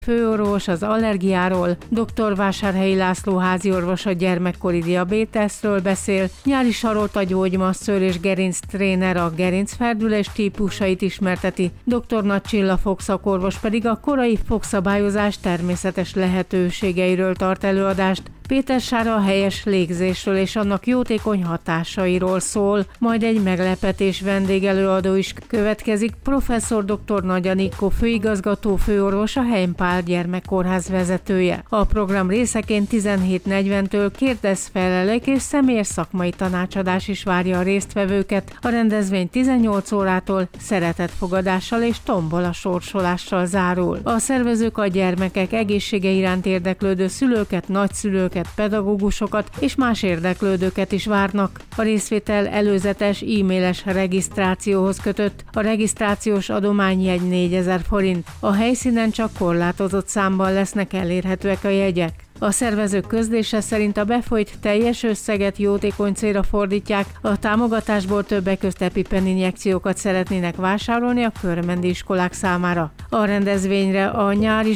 főorvos az allergiáról, dr. Vásárhelyi László háziorvos a gyermekkori diabéteszről beszél, Nyári Sarolt a gyógymasször és gerinctréner a gerincferdülés típusait ismerteti, dr. Nagy Csilla fogszakorvos pedig a korai fogszabályozás természetes lehetőségeiről tart előadást. Péter Sára a helyes légzésről és annak jótékony hatásairól szól, majd egy meglepetés vendégelőadó is következik, professzor dr. Nagy Anikó főigazgató főorvos, a Heimpál gyermekkórház vezetője. A program részeként 17:40-től kérdez-felelek és személyes szakmai tanácsadás is várja a résztvevőket. A rendezvény 18 órától szeretetfogadással és tombola sorsolással zárul. A szervezők a gyermekek egészsége iránt érdeklődő szülőket, nagyszülőket, pedagógusokat és más érdeklődőket is várnak. A részvétel előzetes e-mailes regisztrációhoz kötött, a regisztrációs adományjegy 4000 forint. A helyszínen csak korlátozott számban lesznek elérhetőek a jegyek. A szervezők közlése szerint a befolyt teljes összeget jótékony célra fordítják, a támogatásból többek közt EpiPen injekciókat szeretnének vásárolni a körmendi iskolák számára. A rendezvényre a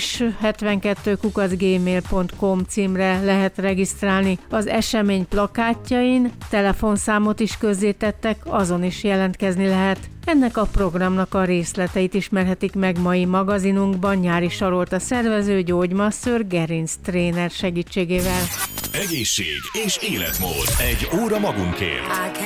nyaris72@gmail.com címre lehet regisztrálni. Az esemény plakátjain telefonszámot is közzétettek, azon is jelentkezni lehet. Ennek a programnak a részleteit ismerhetik meg mai magazinunkban Nyári Sarolt a szervező, gyógymasször, gerinctréner segítségével. Egészség és életmód. Egy óra magunkért.